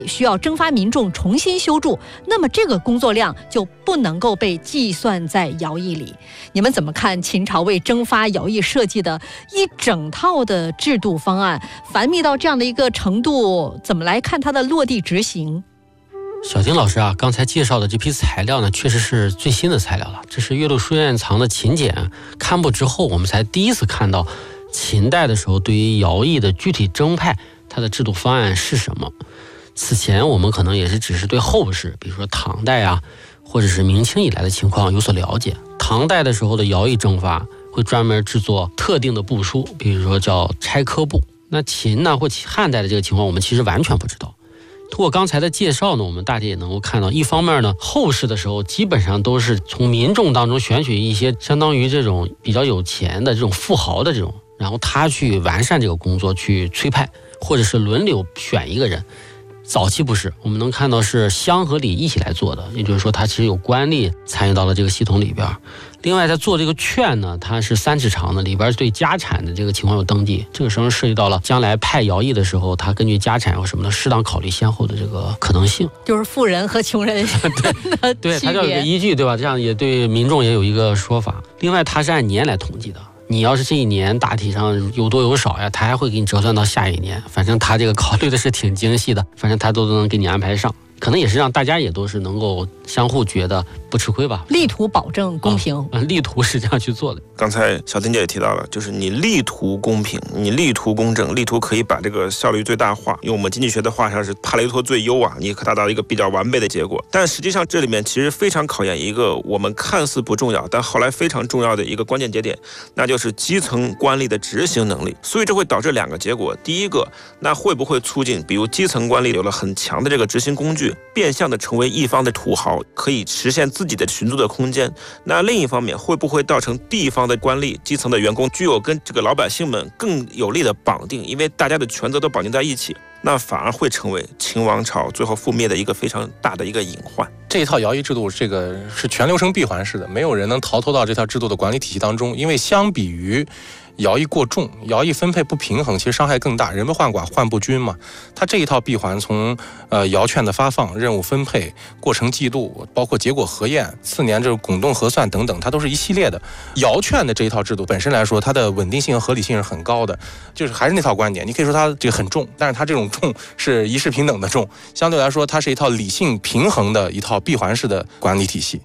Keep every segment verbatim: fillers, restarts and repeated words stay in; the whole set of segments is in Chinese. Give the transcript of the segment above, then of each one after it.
需要征发民众重新修筑，那么这个工作量就不能够被计算在徭役里。你们怎么看秦朝为征发徭役设计的一整套的制度方案？繁密到这样的一个程度，怎么来看它的落地执行？ 小金老师啊，刚才介绍的这批材料呢，确实是最新的材料了。这是岳麓书院藏的秦简刊布之后，我们才第一次看到秦代的时候对于徭役的具体征派，它的制度方案是什么。此前我们可能也是只是对后世，比如说唐代啊，或者是明清以来的情况有所了解。唐代的时候的徭役征发会专门制作特定的部书，比如说叫差科部。那秦呢或汉代的这个情况，我们其实完全不知道。通过刚才的介绍呢，我们大家也能够看到，一方面呢，后世的时候基本上都是从民众当中选取一些相当于这种比较有钱的这种富豪的这种，然后他去完善这个工作，去催派，或者是轮流选一个人。早期不是，我们能看到是乡和里一起来做的，也就是说它其实有官吏参与到了这个系统里边。另外在做这个券呢，它是三尺长的，里边对家产的这个情况有登记，这个时候涉及到了将来派徭役的时候，它根据家产或什么的适当考虑先后的这个可能性， 就是富人和穷人对对，它叫有个依据，对吧？这样也对民众也有一个说法。另外它是按年来统计的，你要是这一年大体上有多有少呀，他还会给你折算到下一年，反正他这个考虑的是挺精细的，反正他都能给你安排上，可能也是让大家也都是能够相互觉得不吃亏吧， 力图保证公平、 啊、力图是这样去做的。 刚才小丁姐也提到了，就是你力图公平，你力图公正，力图可以把这个效率最大化，用我们经济学的话上是帕雷托最优啊，你可达到一个比较完备的结果。但实际上这里面其实非常考验一个我们看似不重要但后来非常重要的一个关键节点，那就是基层官吏的执行能力。所以这会导致两个结果，第一个，那会不会促进比如基层官吏有了很强的这个执行工具，变相的成为一方的土豪，可以实现自己的寻租的空间。那另一方面，会不会造成地方的官吏、基层的员工具有跟这个老百姓们更有力的绑定，因为大家的权责都绑定在一起，那反而会成为秦王朝最后覆灭的一个非常大的一个隐患。 这一套徭役制度，这个是全流程闭环式的，没有人能逃脱到这套制度的管理体系当中。因为相比于徭役过重，徭役分配不平衡，其实伤害更大，人不患寡患不均嘛。它这一套闭环，从呃徭券的发放、任务分配、过程记录，包括结果核验、次年这个滚动核算等等，它都是一系列的。徭券的这一套制度本身来说，它的稳定性和合理性是很高的，就是还是那套观点，你可以说它这个很重，但是它这种重是一视平等的重，相对来说它是一套理性平衡的一套闭环式的管理体系。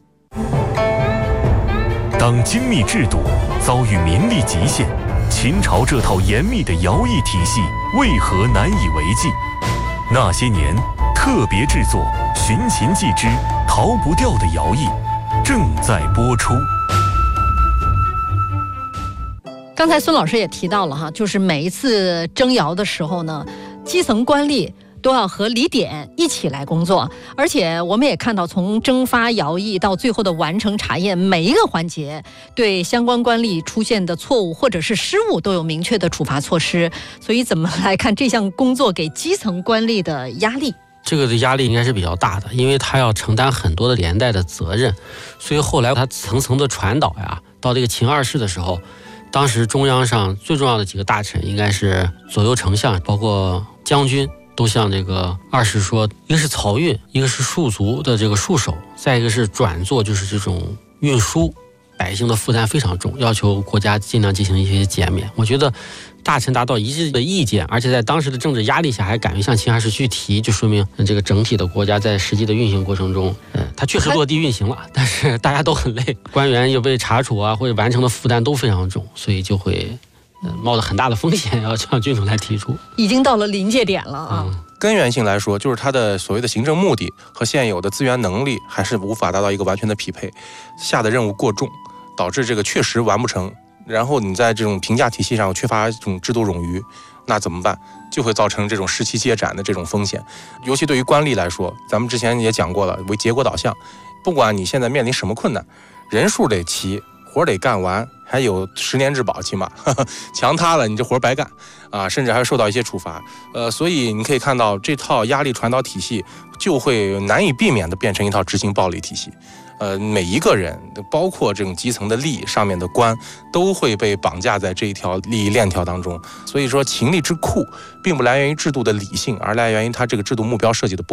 当精密制度遭遇民力极限，秦朝这套严密的徭役体系为何难以为继？那些年特别制作寻秦记之逃不掉的徭役正在播出。 刚才孙老师也提到了哈，就是每一次征徭的时候呢，基层官吏都要和里典一起来工作，而且我们也看到，从征发徭役到最后的完成查验，每一个环节对相关官吏出现的错误或者是失误都有明确的处罚措施。所以怎么来看这项工作给基层官吏的压力？ 这个的压力应该是比较大的，因为他要承担很多的连带的责任，所以后来他层层的传导呀，到这个秦二世的时候，当时中央上最重要的几个大臣应该是左右丞相，包括将军，都向这个二世说，一个是漕运，一个是戍卒的这个戍守，再一个是转做就是这种运输，百姓的负担非常重，要求国家尽量进行一些减免。我觉得大臣达到一致的意见，而且在当时的政治压力下还敢于向秦二世去提，就说明这个整体的国家在实际的运行过程中，嗯，它确实落地运行了，但是大家都很累，官员又被查处啊，或者完成的负担都非常重，所以就会冒着很大的风险要向君主来提出， 已经到了临界点了啊。 嗯，根源性来说，就是它的所谓的行政目的和现有的资源能力还是无法达到一个完全的匹配，下的任务过重，导致这个确实完不成。然后你在这种评价体系上缺乏这种制度冗余，那怎么办？就会造成这种士气接斩的这种风险。尤其对于官吏来说，咱们之前也讲过了，为结果导向，不管你现在面临什么困难，人数得齐，活得干完，还有十年质保，起码呵呵强塌了你这活白干啊，甚至还会受到一些处罚。呃，所以你可以看到这套压力传导体系就会难以避免的变成一套执行暴力体系。呃，每一个人，包括这种基层的吏上面的官，都会被绑架在这一条利益链条当中。所以说，秦吏之库并不来源于制度的理性，而来源于它这个制度目标设计的不